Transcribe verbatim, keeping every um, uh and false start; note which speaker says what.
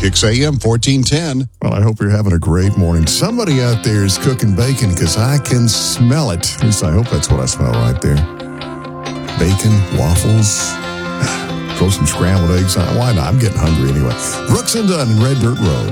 Speaker 1: Kix A M fourteen ten.
Speaker 2: Well, I hope you're having a great morning. Somebody out there is cooking bacon because I can smell it. At least I hope that's what I smell right there. Bacon, waffles, throw some scrambled eggs on it. Why not? I'm getting hungry anyway. Brooks and Dunn and Red Dirt Road.